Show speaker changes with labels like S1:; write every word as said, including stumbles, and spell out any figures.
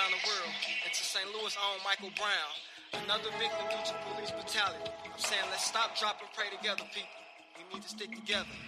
S1: around the world. And to Saint Louis own Michael Brown, another victim due to police brutality. I'm saying let's stop, drop, and pray together, people. We need to stick together.